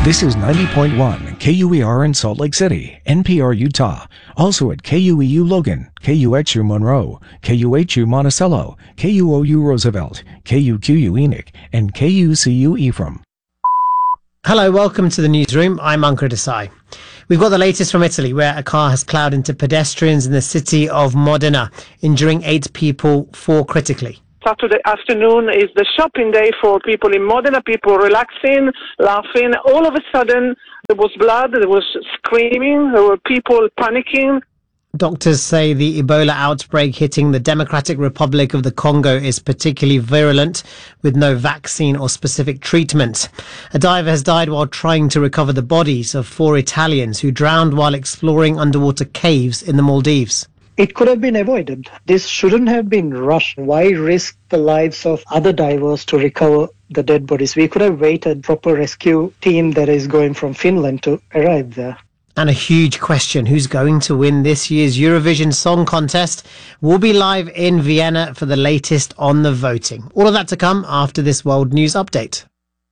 This is 90.1 KUER in Salt Lake City, NPR Utah. Also at KUEU Logan, KUXU Monroe, KUHU Monticello, KUOU Roosevelt, KUQU Enoch, and KUCU Ephraim. Hello, welcome to the newsroom. I'm Ankur Desai. We've got the latest from Italy, where a car has ploughed into pedestrians in the city of Modena, injuring 8 people, 4 critically. Saturday afternoon is the shopping day for people in Modena, people relaxing, laughing. All of a sudden, there was blood, there was screaming, there were people panicking. Doctors say the Ebola outbreak hitting the Democratic Republic of the Congo is particularly virulent, with no vaccine or specific treatment. A diver has died while trying to recover the bodies of 4 Italians who drowned while exploring underwater caves in the Maldives. It could have been avoided. This shouldn't have been rushed. Why risk the lives of other divers to recover the dead bodies? We could have waited for a proper rescue team that is going from Finland to arrive there. And a huge question, who's going to win this year's Eurovision Song Contest? We'll be live in Vienna for the latest on the voting. All of that to come after this World News Update.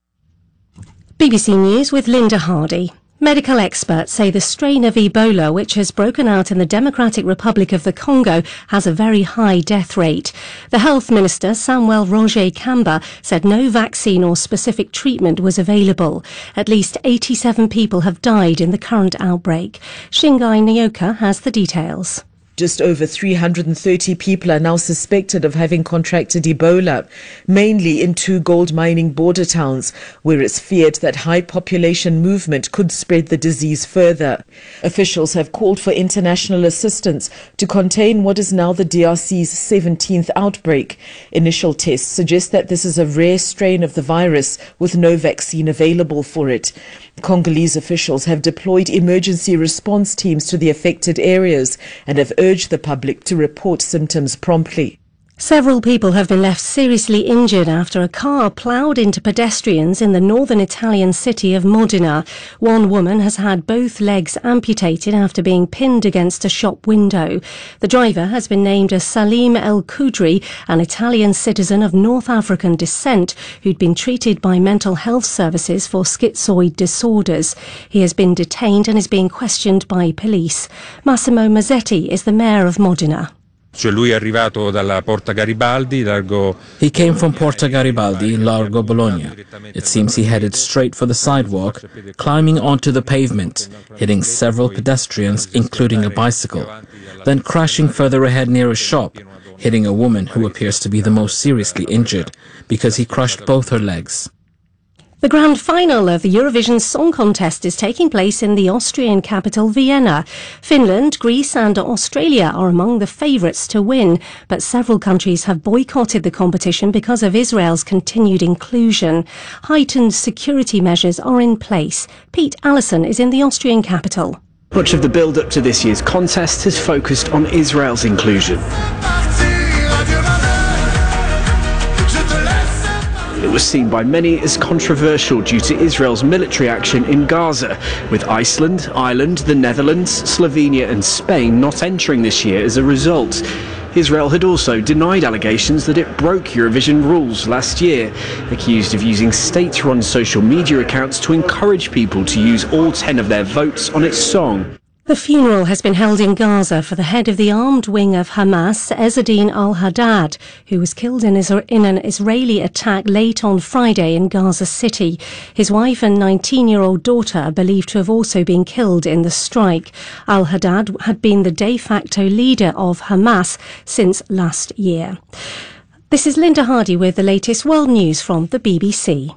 BBC News with Linda Hardy. Medical experts say the strain of Ebola, which has broken out in the Democratic Republic of the Congo, has a very high death rate. The Health Minister, Samuel Roger Kamba, said no vaccine or specific treatment was available. At least 87 people have died in the current outbreak. Shingai Nyoka has the details. Just over 330 people are now suspected of having contracted Ebola, mainly in 2 gold mining border towns, where it's feared that high population movement could spread the disease further. Officials have called for international assistance to contain what is now the DRC's 17th outbreak. Initial tests suggest that this is a rare strain of the virus with no vaccine available for it. Congolese officials have deployed emergency response teams to the affected areas and have urged the public to report symptoms promptly. Several people have been left seriously injured after a car ploughed into pedestrians in the northern Italian city of Modena. One woman has had both legs amputated after being pinned against a shop window. The driver has been named as Salim El Kudri, an Italian citizen of North African descent who'd been treated by mental health services for schizoid disorders. He has been detained and is being questioned by police. Massimo Mazzetti is the mayor of Modena. He came from Porta Garibaldi, Largo Bologna. It seems he headed straight for the sidewalk, climbing onto the pavement, hitting several pedestrians, including a bicycle, then crashing further ahead near a shop, hitting a woman who appears to be the most seriously injured because he crushed both her legs. The grand final of the Eurovision Song Contest is taking place in the Austrian capital Vienna. Finland, Greece and Australia are among the favourites to win, but several countries have boycotted the competition because of Israel's continued inclusion. Heightened security measures are in place. Pete Allison is in the Austrian capital. Much of the build-up to this year's contest has focused on Israel's inclusion. It was seen by many as controversial due to Israel's military action in Gaza, with Iceland, Ireland, the Netherlands, Slovenia and Spain not entering this year as a result. Israel had also denied allegations that it broke Eurovision rules last year, accused of using state-run social media accounts to encourage people to use all 10 of their votes on its song. The funeral has been held in Gaza for the head of the armed wing of Hamas, Ezzedine al-Haddad, who was killed in an Israeli attack late on Friday in Gaza City. His wife and 19-year-old daughter are believed to have also been killed in the strike. Al-Haddad had been the de facto leader of Hamas since last year. This is Linda Hardy with the latest world news from the BBC.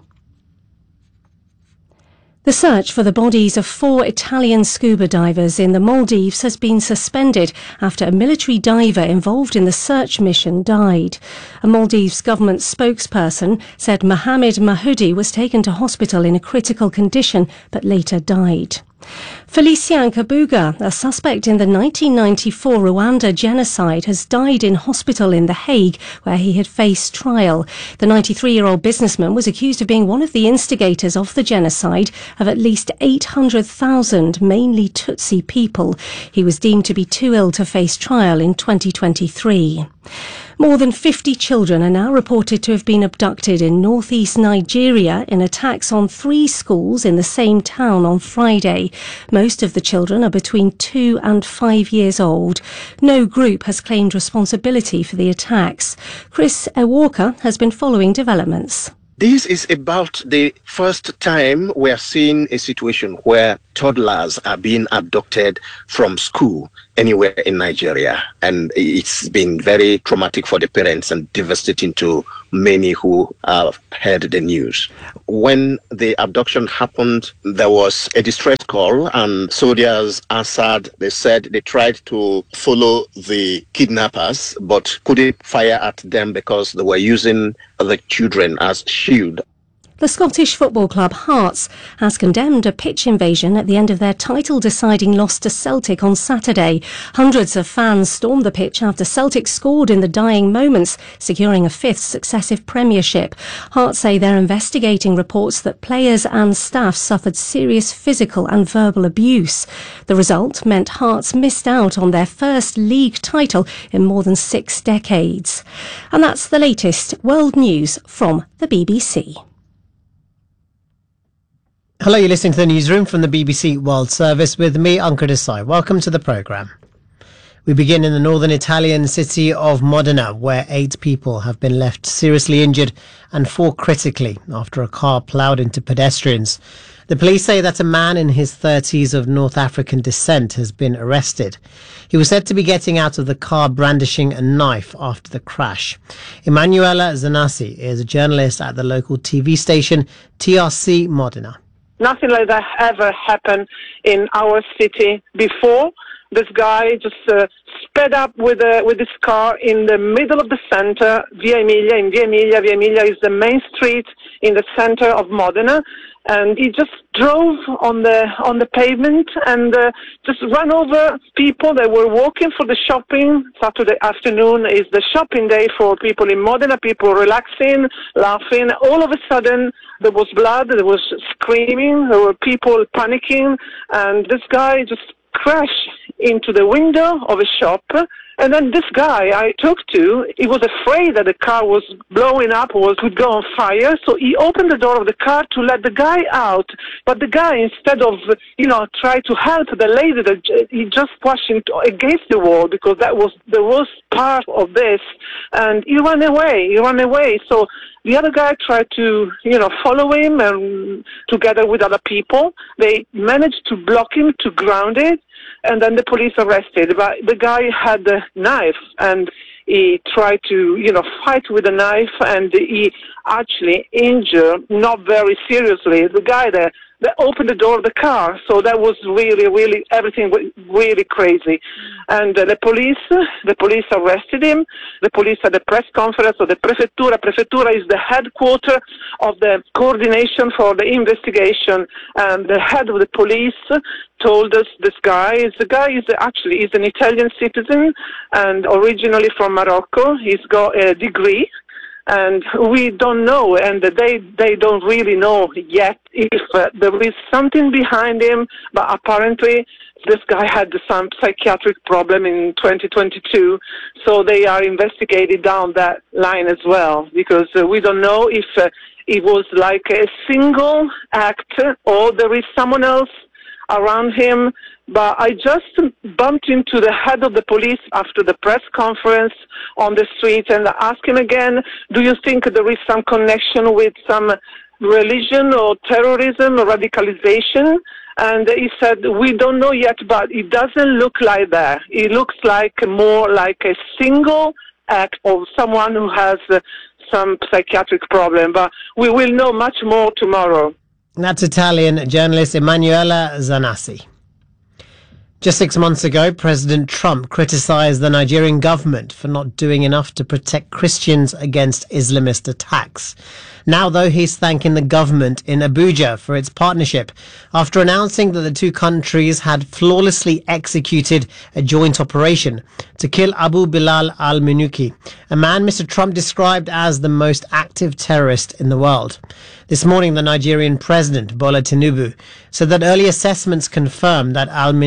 The search for the bodies of 4 Italian scuba divers in the Maldives has been suspended after a military diver involved in the search mission died. A Maldives government spokesperson said Mohamed Mahoudi was taken to hospital in a critical condition but later died. Felician Kabuga, a suspect in the 1994 Rwanda genocide, has died in hospital in The Hague, where he had faced trial. The 93-year-old businessman was accused of being one of the instigators of the genocide of at least 800,000, mainly Tutsi people. He was deemed to be too ill to face trial in 2023. More than 50 children are now reported to have been abducted in northeast Nigeria in attacks on 3 schools in the same town on Friday. Most of the children are between 2 and 5 years old. No group has claimed responsibility for the attacks. Chris Ewalker has been following developments. This is about the first time we are seeing a situation where toddlers are being abducted from school anywhere in Nigeria. And it's been very traumatic for the parents and devastating to many who have heard the news. When the abduction happened, there was a distress call and soldiers answered. They said they tried to follow the kidnappers but couldn't fire at them because they were using the children as shield. The Scottish football club Hearts has condemned a pitch invasion at the end of their title-deciding loss to Celtic on Saturday. Hundreds of fans stormed the pitch after Celtic scored in the dying moments, securing a 5th successive premiership. Hearts say they're investigating reports that players and staff suffered serious physical and verbal abuse. The result meant Hearts missed out on their first league title in more than 6 decades. And that's the latest world news from the BBC. Hello, you're listening to the newsroom from the BBC World Service with me, Ankur Desai. Welcome to the programme. We begin in the northern Italian city of Modena, where 8 people have been left seriously injured and 4 critically after a car ploughed into pedestrians. The police say that a man in his 30s of North African descent has been arrested. He was said to be getting out of the car brandishing a knife after the crash. Emanuela Zanassi is a journalist at the local TV station TRC Modena. Nothing like that ever happened in our city before. This guy just sped up with his car in the middle of the center, Via Emilia. In Via Emilia is the main street in the center of Modena, and he just drove on the pavement and just ran over people that were walking for the shopping. Saturday afternoon is the shopping day for people in Modena, people relaxing, laughing. All of a sudden, there was blood, there was screaming, there were people panicking, and this guy just crashed into the window of a shop. And then this guy I talked to, he was afraid that the car was blowing up or would go on fire. So he opened the door of the car to let the guy out. But the guy, instead of, try to help the lady, he just pushed against the wall because that was the worst part of this. And he ran away. So the other guy tried to, follow him and together with other people. They managed to block him, to ground it. And then the police arrested. But the guy had a knife and he tried to, fight with the knife, and he actually injured, not very seriously, the guy that opened the door of the car. So that was really, everything was really crazy. And the police arrested him. The police had a press conference. So the Prefettura is the headquarters of the coordination for the investigation. And the head of the police told us he's an Italian citizen and originally from Morocco. He's got a degree. And we don't know, and they don't really know yet if there is something behind him, but apparently this guy had some psychiatric problem in 2022, so they are investigating down that line as well, because we don't know if it was like a single act or there is someone else around him. But I just bumped into the head of the police after the press conference on the street and asked him again, do you think there is some connection with some religion or terrorism or radicalization? And he said, we don't know yet, but it doesn't look like that. It looks like more like a single act of someone who has some psychiatric problem. But we will know much more tomorrow. That's Italian journalist Emanuela Zanassi. Just 6 months ago, President Trump criticized the Nigerian government for not doing enough to protect Christians against Islamist attacks. Now, though, he's thanking the government in Abuja for its partnership after announcing that the two countries had flawlessly executed a joint operation to kill Abu Bilal al-Minuki, a man Mr. Trump described as the most active terrorist in the world. This morning, the Nigerian president, Bola Tinubu, said that early assessments confirmed that al-Minuki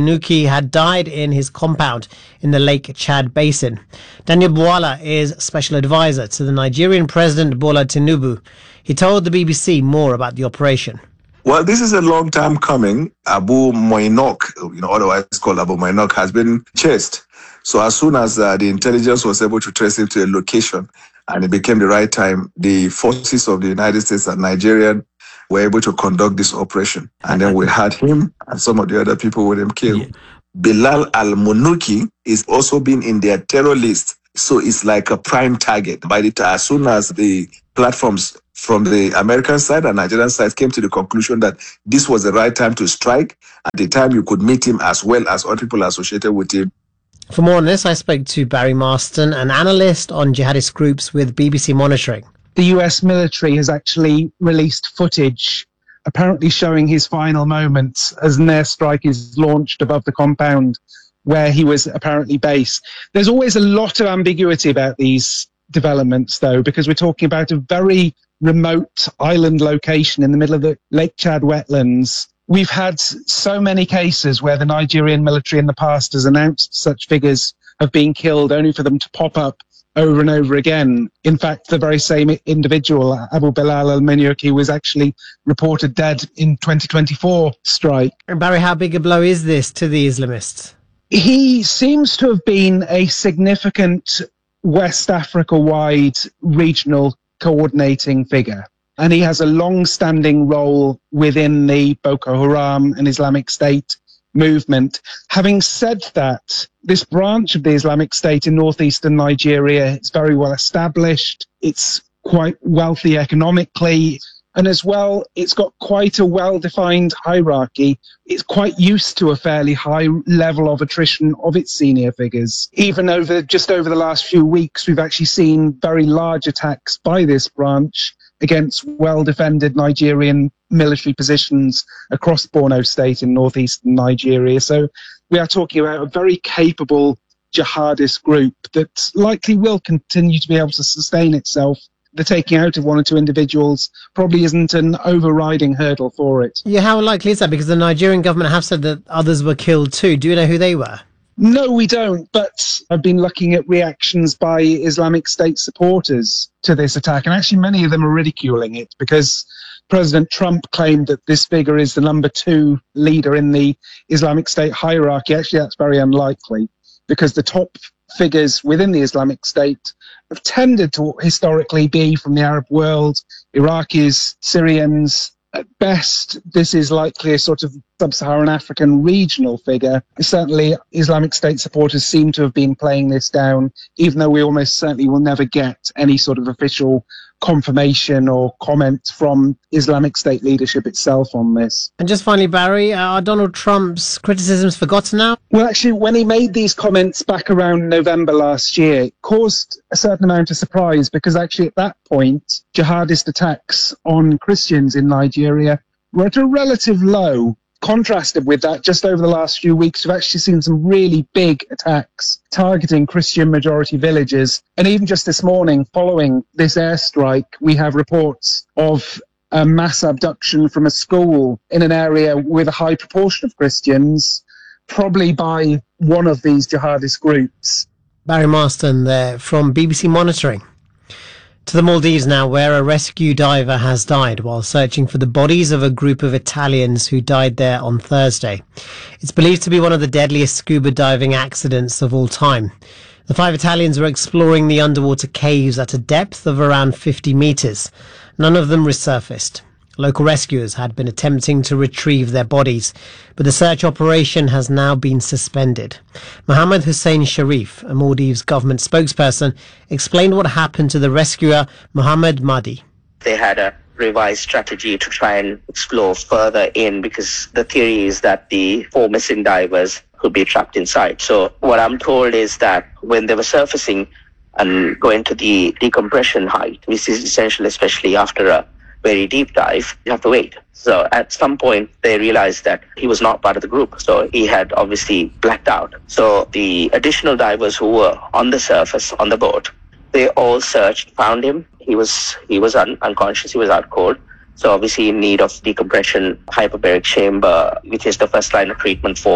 had died in his compound in the Lake Chad Basin. Daniel Bwala is special advisor to the Nigerian President Bola Tinubu. He told the BBC more about the operation. Well, this is a long time coming. Abu Moinok, otherwise called Abu Moinok, has been chased. So as soon as the intelligence was able to trace him to a location and it became the right time, the forces of the United States and Nigeria were able to conduct this operation. And then we had him and some of the other people with him killed. Yeah. Bilal al-Munuki is also been in their terror list. So it's like a prime target. As soon as the platforms from the American side and Nigerian side came to the conclusion that this was the right time to strike, at the time you could meet him as well as other people associated with him. For more on this, I spoke to Barry Marston, an analyst on jihadist groups with BBC Monitoring. The US military has actually released footage apparently showing his final moments as an airstrike is launched above the compound where he was apparently based. There's always a lot of ambiguity about these developments, though, because we're talking about a very remote island location in the middle of the Lake Chad wetlands. We've had so many cases where the Nigerian military in the past has announced such figures have been killed only for them to pop up over and over again. In fact, the very same individual, Abu Bilal al-Munuki, was actually reported dead in 2024 strike. And Barry, how big a blow is this to the Islamists? He seems to have been a significant West Africa-wide regional coordinating figure. And he has a long-standing role within the Boko Haram and Islamic State movement. Having said that, this branch of the Islamic State in northeastern Nigeria is very well established. It's quite wealthy economically. And as well, it's got quite a well-defined hierarchy. It's quite used to a fairly high level of attrition of its senior figures. Even just over the last few weeks, we've actually seen very large attacks by this branch against well-defended Nigerian military positions across Borno State in northeastern Nigeria. So we are talking about a very capable jihadist group that likely will continue to be able to sustain itself. The taking out of one or two individuals probably isn't an overriding hurdle for it. Yeah, how likely is that? Because the Nigerian government have said that others were killed too. Do you know who they were? No, we don't, but I've been looking at reactions by Islamic State supporters to this attack, and actually many of them are ridiculing it because President Trump claimed that this figure is the number 2 leader in the Islamic State hierarchy. Actually, that's very unlikely because the top figures within the Islamic State have tended to historically be from the Arab world, Iraqis, Syrians. At best, this is likely a sort of sub-Saharan African regional figure. Certainly, Islamic State supporters seem to have been playing this down, even though we almost certainly will never get any sort of official confirmation or comment from Islamic State leadership itself on this. And just finally, Barry, are Donald Trump's criticisms forgotten now? Well, actually, when he made these comments back around November last year, it caused a certain amount of surprise because actually at that point, jihadist attacks on Christians in Nigeria were at a relative low. Contrasted with that, just over the last few weeks, we've actually seen some really big attacks targeting Christian majority villages. And even just this morning, following this airstrike, we have reports of a mass abduction from a school in an area with a high proportion of Christians, probably by one of these jihadist groups. Barry Marston there from BBC Monitoring. To the Maldives now, where a rescue diver has died while searching for the bodies of a group of Italians who died there on Thursday. It's believed to be one of the deadliest scuba diving accidents of all time. The 5 Italians were exploring the underwater caves at a depth of around 50 meters. None of them resurfaced. Local rescuers had been attempting to retrieve their bodies, but the search operation has now been suspended. Mohammed Hussein Sharif, a Maldives government spokesperson, explained what happened to the rescuer Mohammed Mahdi. They had a revised strategy to try and explore further in because the theory is that the 4 missing divers could be trapped inside. So what I'm told is that when they were surfacing and going to the decompression height, which is essential, especially after a very deep dive, you have to wait. So at some point, they realized that he was not part of the group. So he had obviously blacked out. So the additional divers who were on the surface, on the boat, they all searched, found him. He was unconscious. He was out cold. So obviously in need of decompression, hyperbaric chamber, which is the first line of treatment for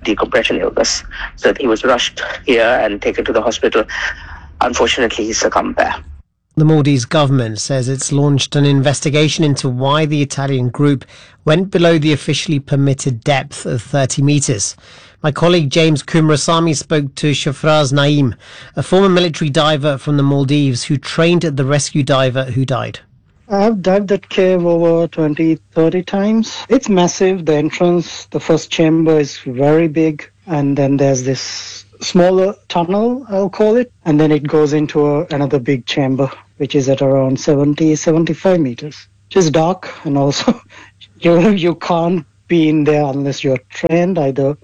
decompression illness. So he was rushed here and taken to the hospital. Unfortunately, he succumbed there. The Maldives government says it's launched an investigation into why the Italian group went below the officially permitted depth of 30 metres. My colleague James Kumrasamy spoke to Shafraz Naim, a former military diver from the Maldives who trained the rescue diver who died. I've dived that cave over 20, 30 times. It's massive. The entrance, the first chamber is very big. And then there's this smaller tunnel, I'll call it. And then it goes into another big chamber, which is at around 70, 75 meters. It's dark, and also you can't be in there unless you're trained either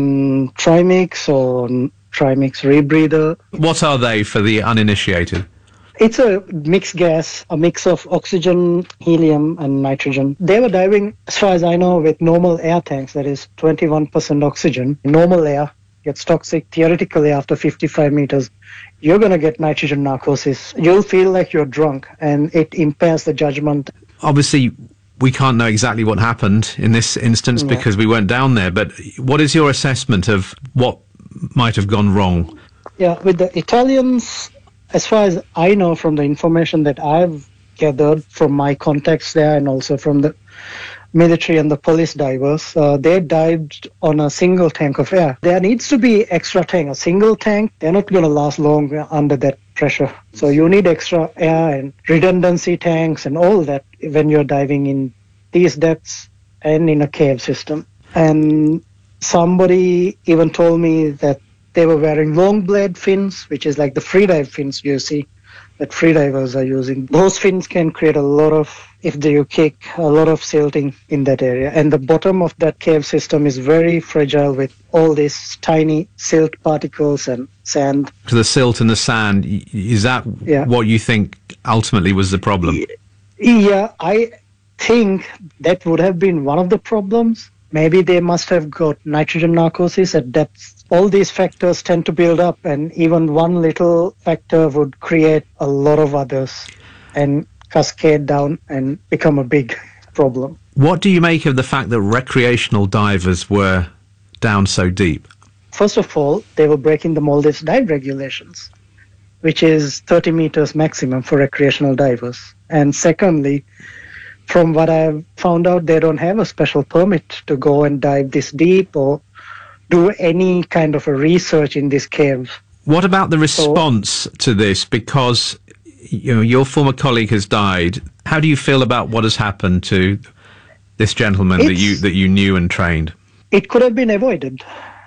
on Trimix or on Trimix rebreather. What are they for the uninitiated? It's a mixed gas, a mix of oxygen, helium and nitrogen. They were diving, as far as I know, with normal air tanks, that is 21% oxygen. Normal air gets toxic theoretically after 55 meters. You're going to get nitrogen narcosis. You'll feel like you're drunk and it impairs the judgment. Obviously, we can't know exactly what happened in this instance because we weren't down there, but what is your assessment of what might have gone wrong? Yeah, with the Italians, as far as I know from the information that I've gathered from my contacts there and also from the military and the police divers, they dived on a single tank of air. There needs to be extra tank. A single tank, they're not going to last long under that pressure. So you need extra air and redundancy tanks and all that when you're diving in these depths and in a cave system. And somebody even told me that they were wearing long blade fins, which is like the freedive fins you see that freedivers are using. Those fins can create a lot of, if you kick, a lot of silting in that area. And the bottom of that cave system is very fragile with all these tiny silt particles and sand. So the silt and the sand, is that what you think ultimately was the problem? Yeah, I think that would have been one of the problems. Maybe they must have got nitrogen narcosis at depths. All these factors tend to build up, and even one little factor would create a lot of others and cascade down and become a big problem. What do you make of the fact that recreational divers were down so deep? First of all, they were breaking the Maldives dive regulations, which is 30 meters maximum for recreational divers. And secondly, from what I've found out, they don't have a special permit to go and dive this deep or do any kind of a research in this cave. What about the response to this? Because your former colleague has died. How do you feel about what has happened to this gentleman that you knew and trained? It could have been avoided.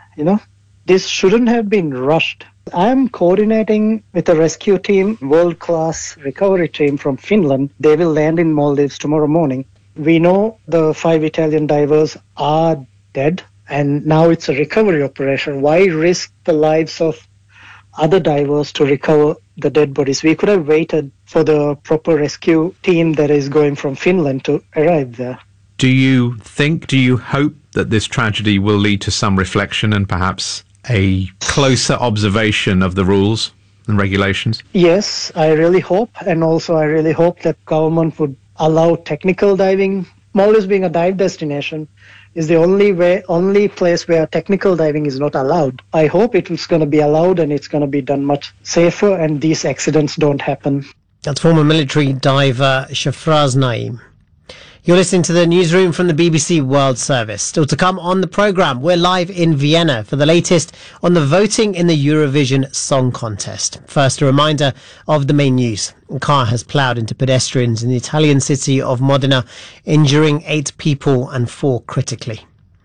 This shouldn't have been rushed. I'm coordinating with a rescue team, world-class recovery team from Finland. They will land in Maldives tomorrow morning. We know the 5 Italian divers are dead, and now it's a recovery operation. Why risk the lives of other divers to recover the dead bodies? We could have waited for the proper rescue team that is going from Finland to arrive there. Do you hope that this tragedy will lead to some reflection and perhaps a closer observation of the rules and regulations? Yes, I really hope. And also I really hope that government would allow technical diving. Maldives being a dive destination is the only place where technical diving is not allowed. I hope it's going to be allowed and it's going to be done much safer and these accidents don't happen. That's former military diver Shafraz Naim. You're listening to the newsroom from the BBC World Service. Still to come on the programme, we're live in Vienna for the latest on the voting in the Eurovision Song Contest. First, a reminder of the main news. A car has ploughed into pedestrians in the Italian city of Modena, injuring 8 people and 4 critically.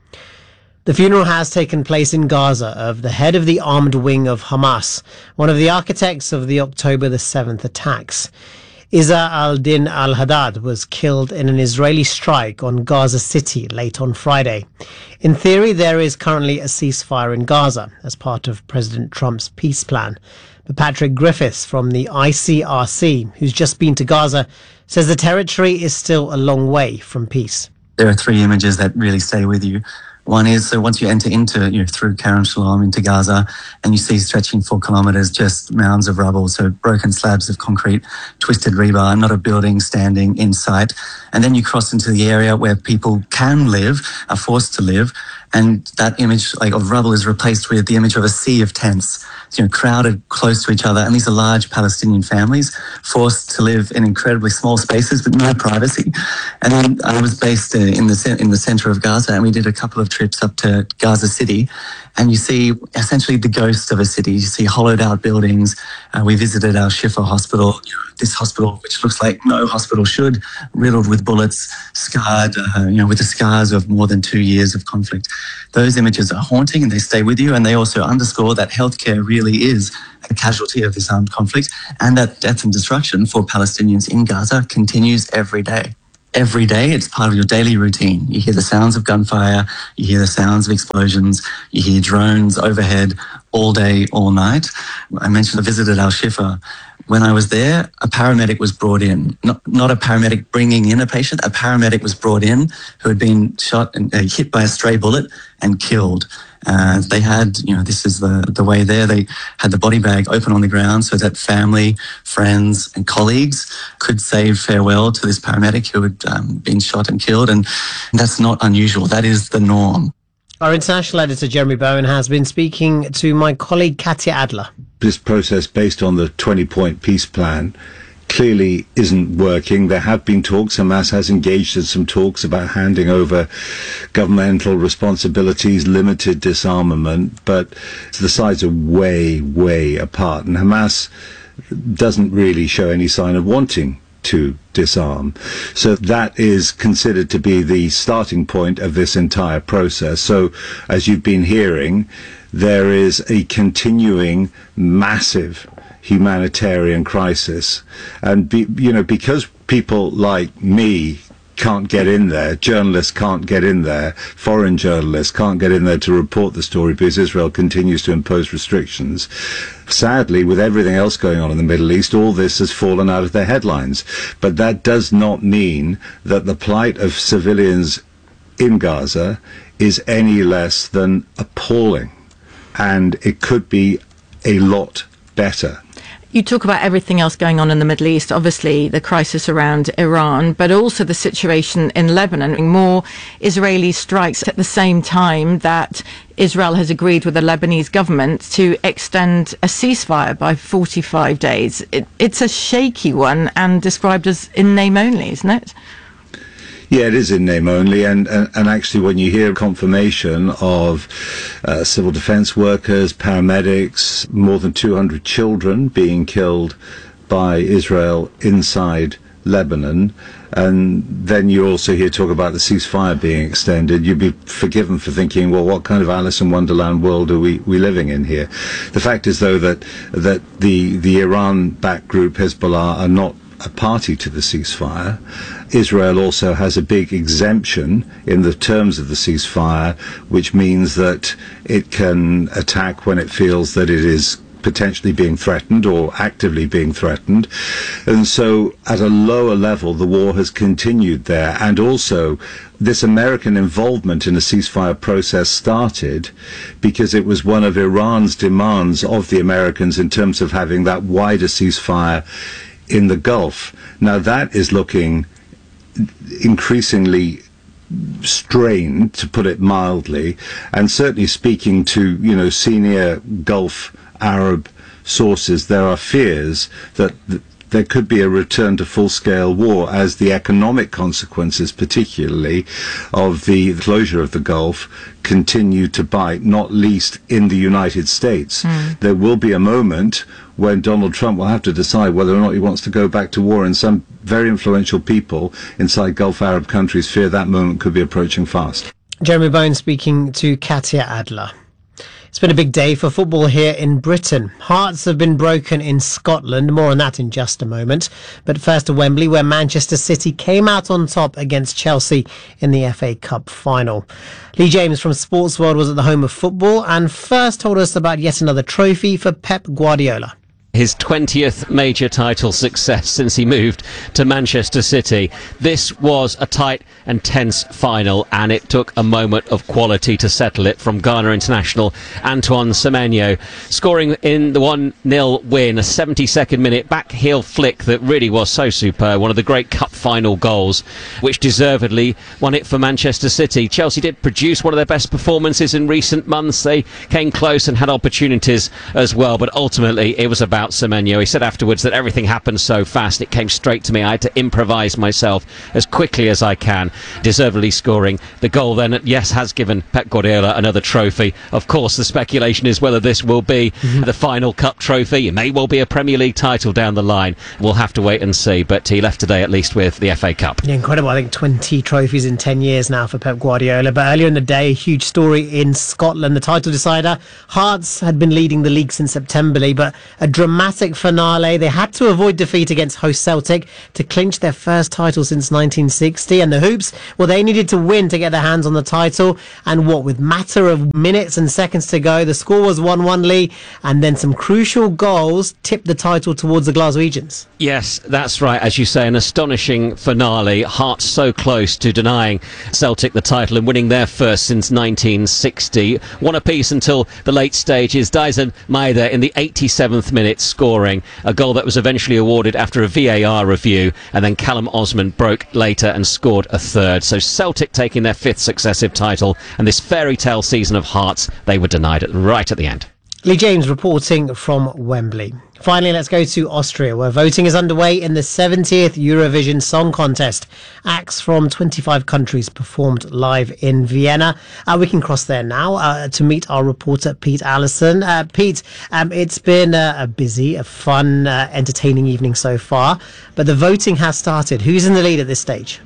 The funeral has taken place in Gaza of the head of the armed wing of Hamas, one of the architects of the October the 7th attacks. Izza al-Din al-Haddad was killed in an Israeli strike on Gaza City late on Friday. In theory, there is currently a ceasefire in Gaza as part of President Trump's peace plan. But Patrick Griffiths from the ICRC, who's just been to Gaza, says the territory is still a long way from peace. There are 3 images that really stay with you. One is, so once you enter into, through Kerem Shalom into Gaza, and you see stretching 4 kilometres just mounds of rubble, so broken slabs of concrete, twisted rebar, not a building standing in sight. And then you cross into the area where people can live, are forced to live, and that image of rubble is replaced with the image of a sea of tents, crowded close to each other. And these are large Palestinian families forced to live in incredibly small spaces with no privacy. And then I was based in the centre of Gaza, and we did a couple of trips up to Gaza City, and you see essentially the ghost of a city. You see hollowed out buildings. We visited our Shifa hospital, this hospital which looks like no hospital should, riddled with bullets, scarred, with the scars of more than 2 years of conflict. Those images are haunting, and they stay with you, and they also underscore that healthcare really is a casualty of this armed conflict, and that death and destruction for Palestinians in Gaza continues every day. Every day, it's part of your daily routine. You hear the sounds of gunfire, you hear the sounds of explosions, you hear drones overhead all day, all night. I mentioned I visited Al-Shifa. When I was there, a paramedic was brought in, not a paramedic bringing in a patient, a paramedic was brought in who had been shot and hit by a stray bullet and killed. They had, this is the way there, they had the body bag open on the ground so that family, friends and colleagues could say farewell to this paramedic who had been shot and killed. And that's not unusual. That is the norm. Our international editor, Jeremy Bowen, has been speaking to my colleague, Katya Adler. This process based on the 20-point peace plan clearly isn't working. There have been talks. Hamas has engaged in some talks about handing over governmental responsibilities, limited disarmament, but the sides are way, way apart. And Hamas doesn't really show any sign of wanting to disarm. So that is considered to be the starting point of this entire process. So, as you've been hearing, there is a continuing massive humanitarian crisis. And, because people like me can't get in there, journalists can't get in there, foreign journalists can't get in there to report the story because Israel continues to impose restrictions. Sadly, with everything else going on in the Middle East, all this has fallen out of their headlines. But that does not mean that the plight of civilians in Gaza is any less than appalling. And it could be a lot better. You talk about everything else going on in the Middle East, obviously the crisis around Iran, but also the situation in Lebanon. More Israeli strikes at the same time that Israel has agreed with the Lebanese government to extend a ceasefire by 45 days. It's a shaky one and described as in name only, isn't it? Yeah, it is in name only, and actually when you hear confirmation of civil defence workers, paramedics, more than 200 children being killed by Israel inside Lebanon, and then you also hear talk about the ceasefire being extended, you'd be forgiven for thinking, well, what kind of Alice in Wonderland world are we living in here? The fact is, though, that the Iran-backed group Hezbollah are not a party to the ceasefire. Israel also has a big exemption in the terms of the ceasefire, which means that it can attack when it feels that it is potentially being threatened or actively being threatened. And so at a lower level, the war has continued there. And also, this American involvement in the ceasefire process started because it was one of Iran's demands of the Americans in terms of having that wider ceasefire in the Gulf. Now that is looking increasingly strained, to put it mildly, and certainly speaking to senior Gulf Arab sources, there are fears that there could be a return to full-scale war as the economic consequences, particularly of the closure of the Gulf, continue to bite, not least in the United States. There will be a moment when Donald Trump will have to decide whether or not he wants to go back to war, and some very influential people inside Gulf Arab countries fear that moment could be approaching fast. Jeremy Bowen speaking to Katya Adler. It's been a big day for football here in Britain. Hearts have been broken in Scotland. More on that in just a moment. But first to Wembley, where Manchester City came out on top against Chelsea in the FA Cup final. Lee James from Sports World was at the home of football and first told us about yet another trophy for Pep Guardiola. his 20th major title success since he moved to Manchester City. This was a tight and tense final, and it took a moment of quality to settle it from Ghana international Antoine Semenyo, scoring in the 1-0 win, a 72nd minute back heel flick that really was so superb, one of the great cup final goals, which deservedly won it for Manchester City. Chelsea did produce one of their best performances in recent months. They came close and had opportunities as well, but ultimately it was about Semenyo. He said afterwards that everything happened so fast, it came straight to me. I had to improvise myself as quickly as I can, deservedly scoring the goal. Then, yes, has given Pep Guardiola another trophy. Of course, the speculation is whether this will be the final cup trophy. It may well be a Premier League title down the line. We'll have to wait and see, but he left today at least with the FA Cup. Yeah, incredible. I think 20 trophies in 10 years now for Pep Guardiola. But earlier in the day, a huge story in Scotland. The title decider, Hearts had been leading the league since September, but a dramatic finale. They had to avoid defeat against host Celtic to clinch their first title since 1960. And the Hoops, well, they needed to win to get their hands on the title. And what, with matter of minutes and seconds to go, the score was 1-1 Lee, and then some crucial goals tipped the title towards the Glaswegians. Yes, that's right. As you say, an astonishing finale. Hearts so close to denying Celtic the title and winning their first since 1960. One apiece until the late stages. Dyson Maeda in the 87th minute scoring a goal that was eventually awarded after a VAR review, and then Callum Osman broke later and scored a third. So Celtic taking their 5th successive title, and this fairy tale season of Hearts, they were denied it right at the end. Lee James reporting from Wembley. Finally, let's go to Austria, where voting is underway in the 70th Eurovision Song Contest. Acts from 25 countries performed live in Vienna. We can cross there now to meet our reporter, Pete Allison. Pete, it's been a busy, a fun, entertaining evening so far, but the voting has started. Who's in the lead at this stage?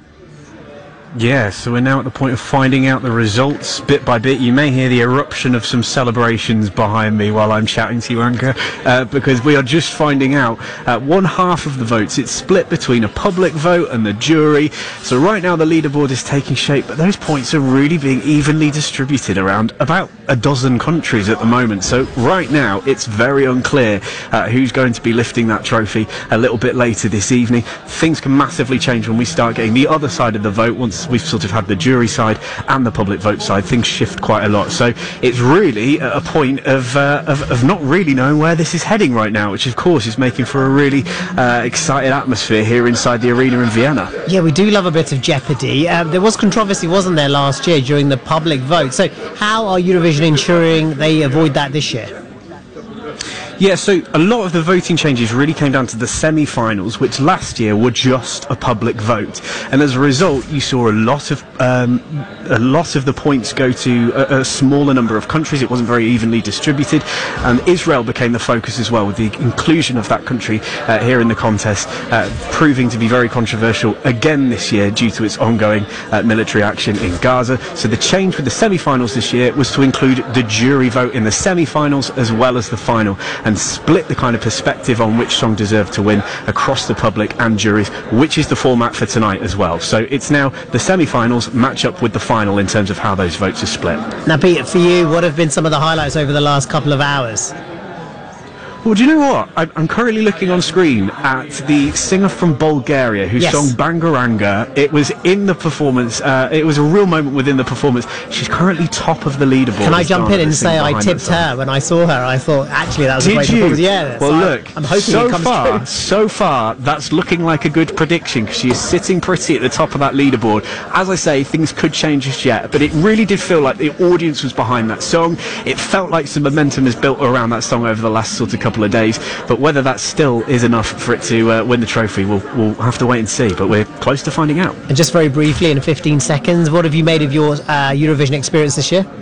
Yeah, so we're now at the point of finding out the results bit by bit. You may hear the eruption of some celebrations behind me while I'm chatting to you, Anchor, because we are just finding out one half of the votes. It's split between a public vote and the jury. So right now the leaderboard is taking shape, but those points are really being evenly distributed around about a dozen countries at the moment. So right now it's very unclear who's going to be lifting that trophy a little bit later this evening. Things can massively change when we start getting the other side of the vote. Once we've sort of had the jury side and the public vote side, things shift quite a lot. So it's really a point of not really knowing where this is heading right now, which of course is making for a really excited atmosphere here inside the arena in Vienna. Yeah, we do love a bit of jeopardy. There was controversy, wasn't there, last year during the public vote? So how are Eurovision ensuring they avoid that this year? Yeah, so a lot of the voting changes really came down to the semi-finals, which last year were just a public vote, and as a result, you saw a lot of the points go to a smaller number of countries. It wasn't very evenly distributed, and Israel became the focus as well, with the inclusion of that country here in the contest, proving to be very controversial again this year due to its ongoing military action in Gaza. So the change with the semi-finals this year was to include the jury vote in the semi-finals as well as the final, and split the kind of perspective on which song deserved to win across the public and juries, which is the format for tonight as well. So it's now the semi-finals match up with the final in terms of how those votes are split. Now, Peter, for you, what have been some of the highlights over the last couple of hours? Well, do you know what? I'm currently looking on screen at the singer from Bulgaria who sung Bangaranga. It was in the performance. It was a real moment within the performance. She's currently top of the leaderboard. Can I jump in and say I tipped her when I saw her? I thought, actually, that was a great performance. Yeah. Well, so look, I'm hoping it comes true. So far, that's looking like a good prediction because she is sitting pretty at the top of that leaderboard. As I say, things could change just yet, but it really did feel like the audience was behind that song. It felt like some momentum has built around that song over the last sort of couple of days, but whether that still is enough for it to win the trophy, we'll have to wait and see, but we're close to finding out. And just very briefly, in 15 seconds, what have you made of your Eurovision experience this year?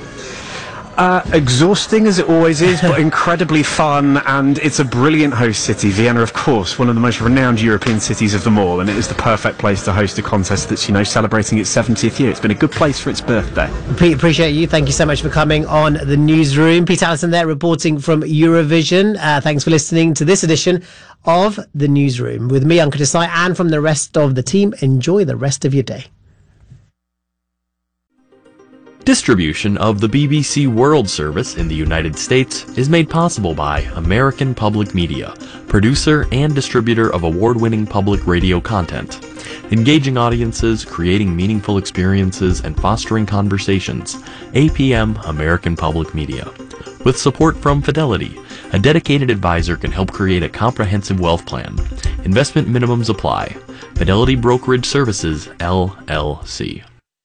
Exhausting as it always is, but incredibly fun, and it's a brilliant host city. Vienna, of course, one of the most renowned European cities of them all, and it is the perfect place to host a contest that's, celebrating its 70th year. It's been a good place for its birthday. Pete, appreciate you. Thank you so much for coming on the newsroom. Pete Allison there, reporting from Eurovision. Thanks for listening to this edition of the newsroom with me, Ankur Desai, and from the rest of the team. Enjoy the rest of your day. Distribution of the BBC World Service in the United States is made possible by American Public Media, producer and distributor of award-winning public radio content. Engaging audiences, creating meaningful experiences, and fostering conversations. APM American Public Media. With support from Fidelity, a dedicated advisor can help create a comprehensive wealth plan. Investment minimums apply. Fidelity Brokerage Services, LLC.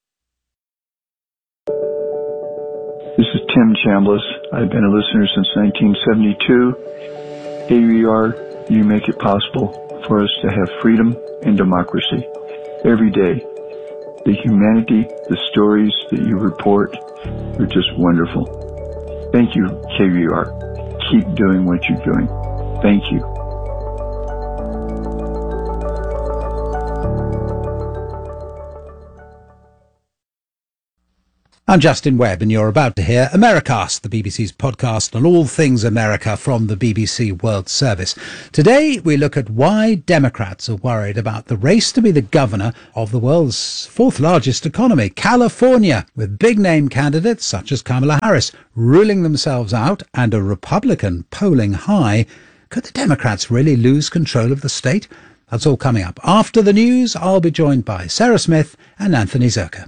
This is Tim Chambliss. I've been a listener since 1972. KUER, you make it possible for us to have freedom and democracy every day. The humanity, the stories that you report are just wonderful. Thank you, KUER. Keep doing what you're doing. Thank you. I'm Justin Webb, and you're about to hear Americast, the BBC's podcast on all things America from the BBC World Service. Today, we look at why Democrats are worried about the race to be the governor of the world's fourth largest economy, California, with big-name candidates such as Kamala Harris ruling themselves out and a Republican polling high. Could the Democrats really lose control of the state? That's all coming up. After the news, I'll be joined by Sarah Smith and Anthony Zerka.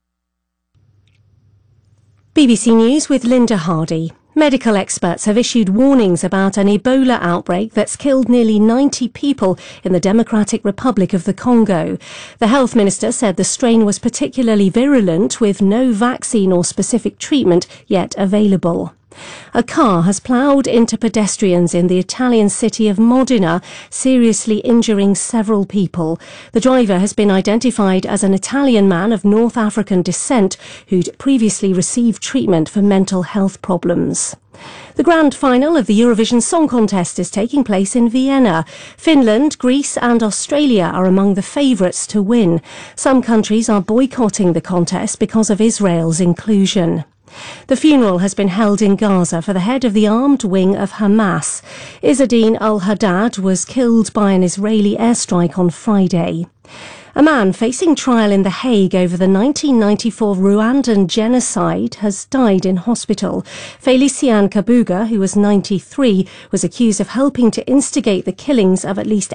BBC News with Linda Hardy. Medical experts have issued warnings about an Ebola outbreak that's killed nearly 90 people in the Democratic Republic of the Congo. The health minister said the strain was particularly virulent, with no vaccine or specific treatment yet available. A car has ploughed into pedestrians in the Italian city of Modena, seriously injuring several people. The driver has been identified as an Italian man of North African descent who'd previously received treatment for mental health problems. The grand final of the Eurovision Song Contest is taking place in Vienna. Finland, Greece and Australia are among the favourites to win. Some countries are boycotting the contest because of Israel's inclusion. The funeral has been held in Gaza for the head of the armed wing of Hamas. Izzadin al-Haddad was killed by an Israeli airstrike on Friday. A man facing trial in The Hague over the 1994 Rwandan genocide has died in hospital. Felician Kabuga, who was 93, was accused of helping to instigate the killings of at least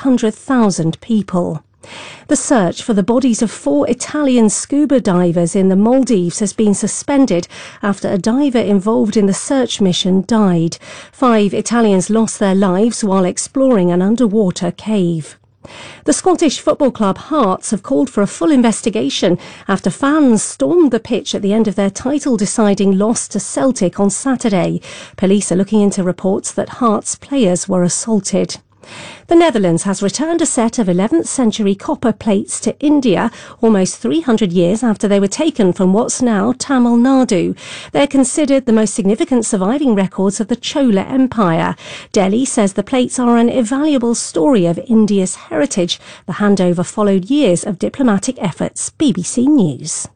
800,000 people. The search for the bodies of 4 Italian scuba divers in the Maldives has been suspended after a diver involved in the search mission died. 5 Italians lost their lives while exploring an underwater cave. The Scottish football club Hearts have called for a full investigation after fans stormed the pitch at the end of their title-deciding loss to Celtic on Saturday. Police are looking into reports that Hearts players were assaulted. The Netherlands has returned a set of 11th century copper plates to India almost 300 years after they were taken from what's now Tamil Nadu. They're considered the most significant surviving records of the Chola Empire. Delhi says the plates are an invaluable story of India's heritage. The handover followed years of diplomatic efforts. BBC News.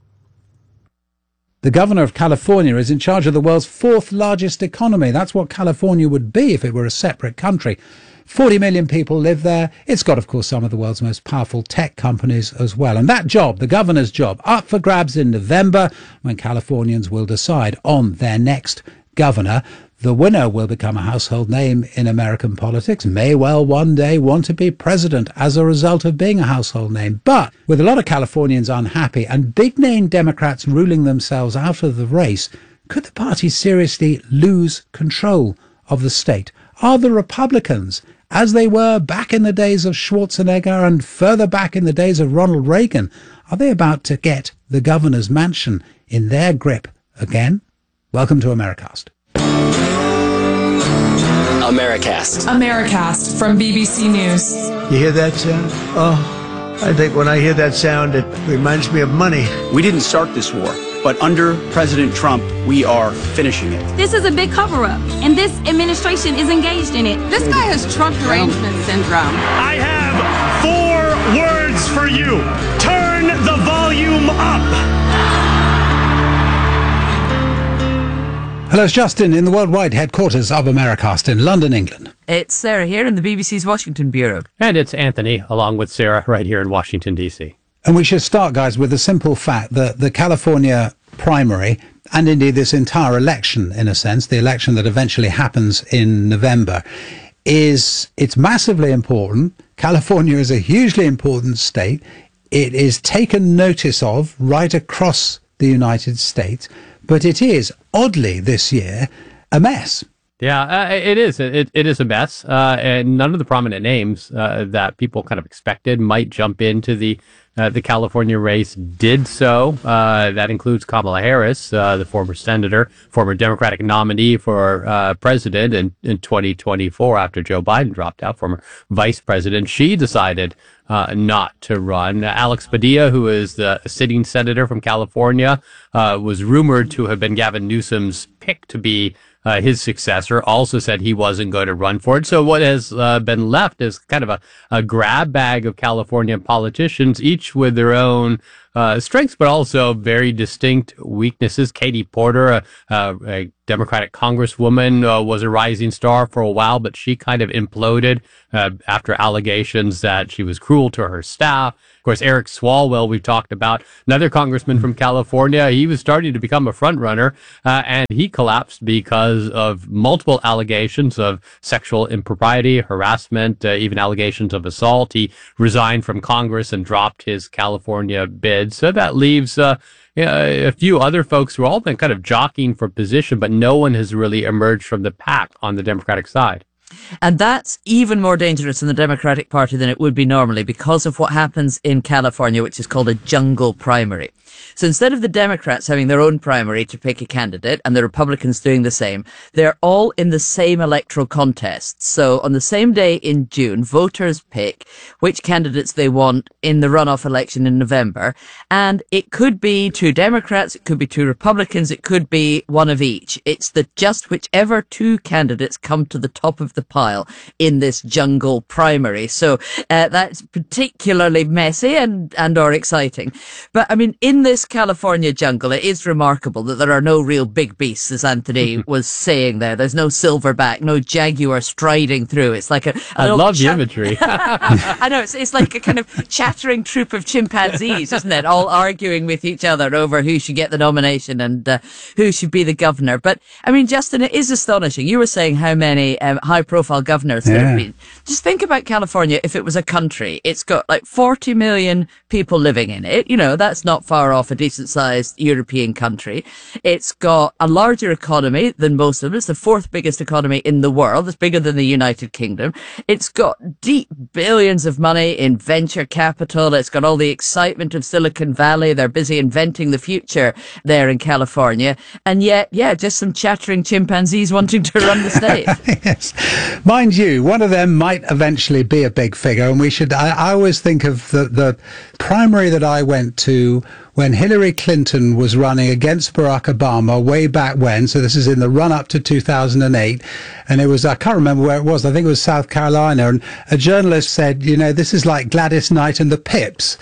The governor of California is in charge of the world's fourth largest economy. That's what California would be if it were a separate country. 40 million people live there. It's got, of course, some of the world's most powerful tech companies as well. And that job, the governor's job, up for grabs in November when Californians will decide on their next governor. The winner will become a household name in American politics, may well one day want to be president as a result of being a household name. But with a lot of Californians unhappy and big-name Democrats ruling themselves out of the race, could the party seriously lose control of the state? Are the Republicans, as they were back in the days of Schwarzenegger and further back in the days of Ronald Reagan, are they about to get the governor's mansion in their grip again? Welcome to Americast. Americast from BBC News. You hear that sound? Oh, I think when I hear that sound, it reminds me of money. We didn't start this war, but under President Trump, we are finishing it. This is a big cover-up, and this administration is engaged in it. This guy has Trump derangement syndrome. I have 4 words for you. Turn the volume up. Hello, it's Justin in the worldwide headquarters of Americast in London, England. It's Sarah here in the BBC's Washington Bureau. And it's Anthony, along with Sarah, right here in Washington, D.C. And we should start, guys, with the simple fact that the California primary, and indeed this entire election, in a sense, the election that eventually happens in November, it's massively important. California is a hugely important state. It is taken notice of right across the United States, but it is, oddly this year, a mess. Yeah, it is. It is a mess. And none of the prominent names that people kind of expected might jump into the California race did so. That includes Kamala Harris, the former senator, former Democratic nominee for president in 2024 after Joe Biden dropped out, former vice president. She decided not to run. Alex Padilla, who is the sitting senator from California, was rumored to have been Gavin Newsom's pick to be his successor, also said he wasn't going to run for it. So what has been left is kind of a grab bag of California politicians, each with their own strengths, but also very distinct weaknesses. Katie Porter, a Democratic congresswoman, was a rising star for a while, but she kind of imploded after allegations that she was cruel to her staff. Of course, Eric Swalwell, we've talked about, another congressman from California. He was starting to become a front runner, and he collapsed because of multiple allegations of sexual impropriety, harassment, even allegations of assault. He resigned from Congress and dropped his California bid. So that leaves a few other folks who have all been kind of jockeying for position, but no one has really emerged from the pack on the Democratic side. And that's even more dangerous in the Democratic Party than it would be normally because of what happens in California, which is called a jungle primary. So instead of the Democrats having their own primary to pick a candidate and the Republicans doing the same, they're all in the same electoral contest. So on the same day in June, voters pick which candidates they want in the runoff election in November. And it could be two Democrats, it could be two Republicans, it could be one of each. It's just whichever two candidates come to the top of the pile in this jungle primary. So that's particularly messy and or exciting. But I mean, in this California jungle, it is remarkable that there are no real big beasts, as Anthony was saying there. There's no silverback, no jaguar striding through. It's like I love the imagery. I know, it's like a kind of chattering troop of chimpanzees, isn't it? All arguing with each other over who should get the nomination and who should be the governor. But I mean, Justin, it is astonishing. You were saying how many high-profile governors there have been. Just think about California if it was a country. It's got like 40 million people living in it. You know, that's not far off a decent-sized European country. It's got a larger economy than most of them. It's the fourth biggest economy in the world. It's bigger than the United Kingdom. It's got deep billions of money in venture capital. It's got all the excitement of Silicon Valley. They're busy inventing the future there in California. And yet, just some chattering chimpanzees wanting to run the state. Yes. Mind you, one of them might eventually be a big figure, and I always think of the primary that I went to when Hillary Clinton was running against Barack Obama way back when. So this is in the run-up to 2008. And it was, I can't remember where it was. I think it was South Carolina. And a journalist said, you know, this is like Gladys Knight and the Pips.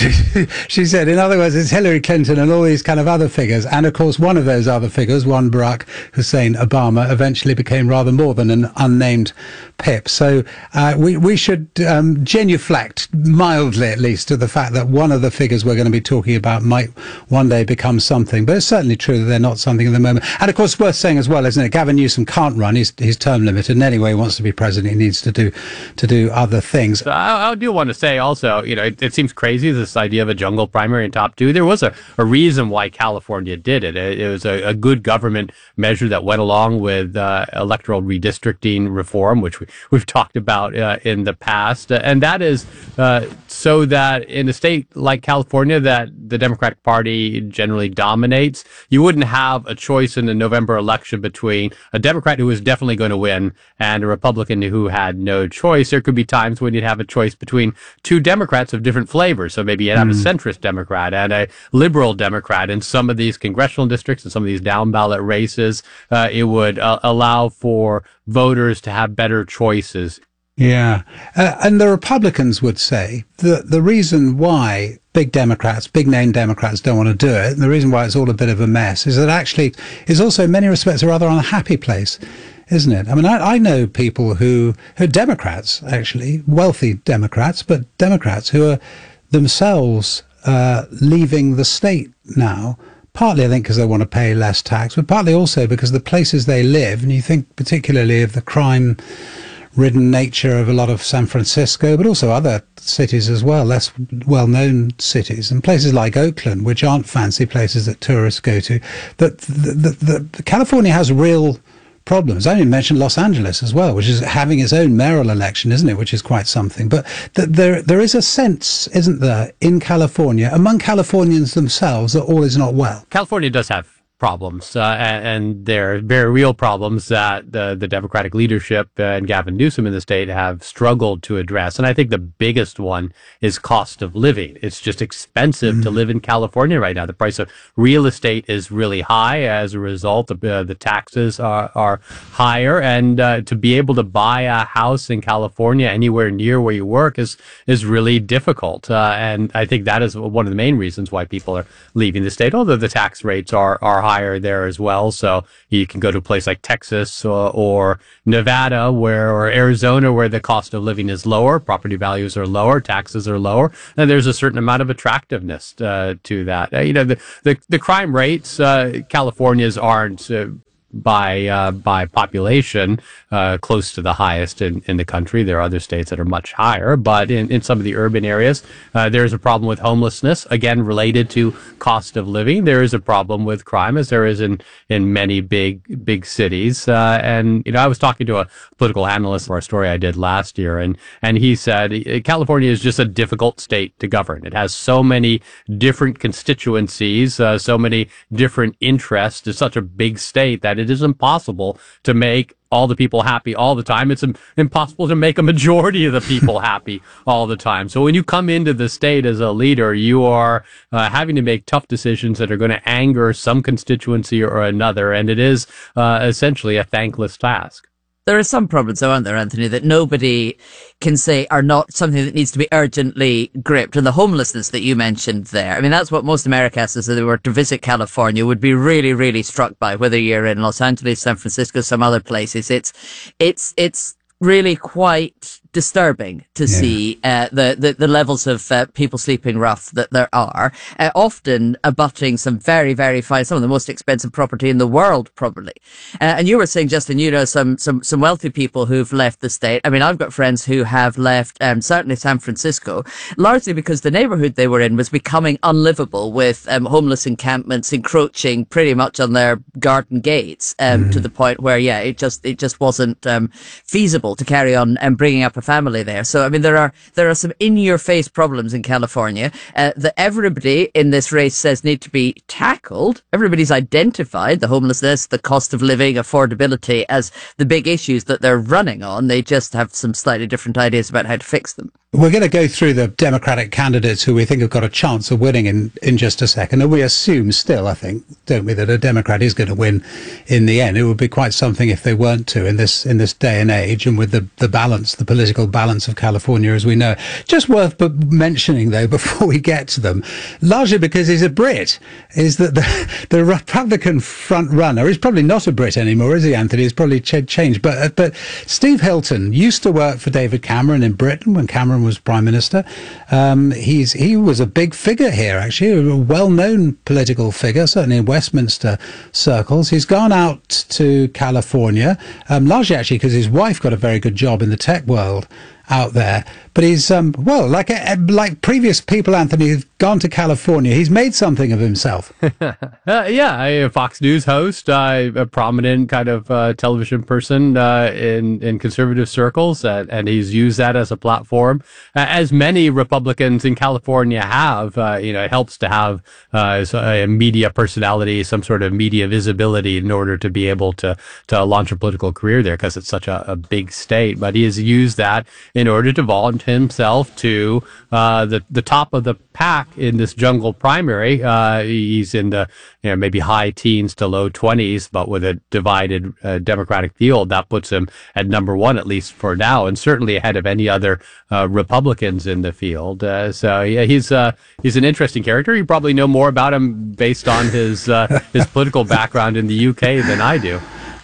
She said, in other words, it's Hillary Clinton and all these kind of other figures. And of course, one of those other figures, one Barack Hussein Obama, eventually became rather more than an unnamed Pip. So we should genuflect mildly, at least, to the fact that one of the figures we're going to be talking about might one day become something. But it's certainly true that they're not something at the moment. And of course, worth saying as well, isn't it? Gavin Newsom can't run. He's term limited. And anyway, he wants to be president. He needs to do other things. So I do want to say also, you know, it seems crazy, this idea of a jungle primary in top two. There was a reason why California did it. It was a good government measure that went along with electoral redistricting reform, which we've talked about in the past. And that is so that in a state like California that the Democratic Party generally dominates, you wouldn't have a choice in the November election between a Democrat who was definitely going to win and a Republican who had no choice. There could be times when you'd have a choice between two Democrats of different flavors. So maybe you'd have a centrist Democrat and a liberal Democrat in some of these congressional districts and some of these down ballot races. It would allow for voters to have better choices. Yeah. And the Republicans would say that the reason why big name Democrats don't want to do it, and the reason why it's all a bit of a mess, is that actually is also in many respects a rather unhappy place, isn't it? I mean, I know people who are Democrats, actually, wealthy Democrats, but Democrats who are themselves leaving the state now, partly, I think, because they want to pay less tax, but partly also because the places they live, and you think particularly of the crime-ridden nature of a lot of San Francisco, but also other cities as well, less well-known cities, and places like Oakland, which aren't fancy places that tourists go to, that the California has real problems. I only mentioned Los Angeles as well, which is having its own mayoral election, isn't it? Which is quite something. But there is a sense, isn't there, in California, among Californians themselves, that all is not well. California does have problems, and they're very real problems that the Democratic leadership and Gavin Newsom in the state have struggled to address. And I think the biggest one is cost of living. It's just expensive to live in California right now. The price of real estate is really high. As a result, the taxes are higher, and to be able to buy a house in California anywhere near where you work is really difficult. And I think that is one of the main reasons why people are leaving the state, although the tax rates are higher there as well. So you can go to a place like Texas or Nevada or Arizona, where the cost of living is lower, property values are lower, taxes are lower, and there's a certain amount of attractiveness to that. The crime rates, California's aren't by population close to the highest in the country. There are other states that are much higher, but in some of the urban areas, there's a problem with homelessness, again related to cost of living. There is a problem with crime, as there is in many big cities. And I was talking to a political analyst for a story I did last year, and he said California is just a difficult state to govern. It has so many different constituencies, so many different interests. It's such a big state that it is impossible to make all the people happy all the time. It's impossible to make a majority of the people happy all the time. So when you come into the state as a leader, you are having to make tough decisions that are going to anger some constituency or another, and it is essentially a thankless task. There are some problems, though, aren't there, Anthony, that nobody can say are not something that needs to be urgently gripped. And the homelessness that you mentioned there, I mean, that's what most Americans, as they were to visit California, would be really, really struck by, whether you're in Los Angeles, San Francisco, some other places. It's really quite disturbing to see the levels of people sleeping rough that there are, often abutting some very, very fine, some of the most expensive property in the world, probably. And you were saying, Justin, some wealthy people who've left the state. I mean, I've got friends who have left, certainly San Francisco, largely because the neighborhood they were in was becoming unlivable, with homeless encampments encroaching pretty much on their garden gates, to the point where, it just wasn't feasible to carry on and bringing up a family there. So, I mean, there are some in-your-face problems in California that everybody in this race says need to be tackled. Everybody's identified the homelessness, the cost of living, affordability as the big issues that they're running on. They just have some slightly different ideas about how to fix them. We're going to go through the Democratic candidates who we think have got a chance of winning in just a second. And we assume still, I think, don't we, that a Democrat is going to win in the end. It would be quite something if they weren't to in this day and age, and with the political balance of California as we know. Just worth mentioning, though, before we get to them, largely because he's a Brit, is that the Republican front runner is probably not a Brit anymore, is he, Anthony? It's probably changed. But Steve Hilton used to work for David Cameron in Britain when Cameron was Prime Minister. He was a big figure here, actually, a well-known political figure, certainly in Westminster circles. He's gone out to California, largely actually because his wife got a very good job in the tech world out there. But he's, like previous people, Anthony, who've gone to California, he's made something of himself. A Fox News host, a prominent kind of television person in conservative circles, and he's used that as a platform, as many Republicans in California have. It helps to have a media personality, some sort of media visibility in order to be able to launch a political career there, because it's such a big state. But he has used that in order to vault himself to the top of the pack in this jungle primary. He's in the maybe high teens to low 20s, but with a divided Democratic field, that puts him at number one, at least for now, and certainly ahead of any other Republicans in the field. He's an interesting character. You probably know more about him based on his political background in the UK than I do.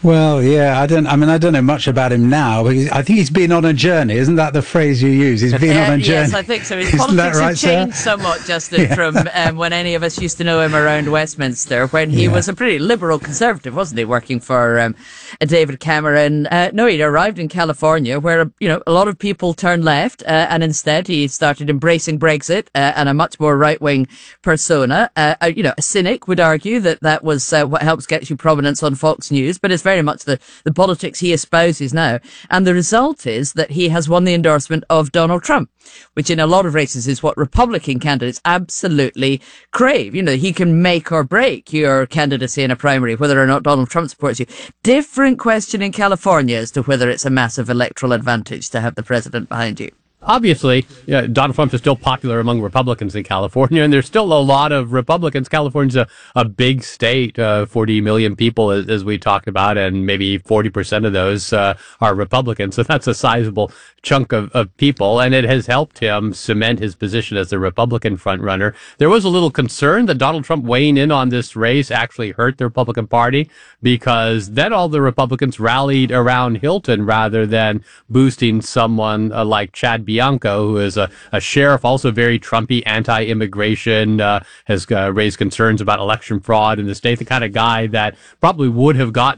Well, yeah, I don't know much about him now, but I think he's been on a journey. Isn't that the phrase you use? He's been on a journey. Yes, I think so. His Isn't politics that right, have changed somewhat, Justin, from when any of us used to know him around Westminster, when he was a pretty liberal conservative, wasn't he, working for David Cameron. No, he arrived in California where, a lot of people turned left, and instead he started embracing Brexit and a much more right-wing persona. A cynic would argue that was what helps get you prominence on Fox News, but it's very much the politics he espouses now. And the result is that he has won the endorsement of Donald Trump, which in a lot of races is what Republican candidates absolutely crave. He can make or break your candidacy in a primary, whether or not Donald Trump supports you. Different question in California as to whether it's a massive electoral advantage to have the president behind you. Obviously, Donald Trump is still popular among Republicans in California, and there's still a lot of Republicans. California's a big state, 40 million people, as we talked about, and maybe 40% of those are Republicans. So that's a sizable chunk of people, and it has helped him cement his position as the Republican frontrunner. There was a little concern that Donald Trump weighing in on this race actually hurt the Republican Party, because then all the Republicans rallied around Hilton rather than boosting someone like Chad Bianco, who is a sheriff, also very Trumpy, anti-immigration, has raised concerns about election fraud in the state, the kind of guy that probably would have gotten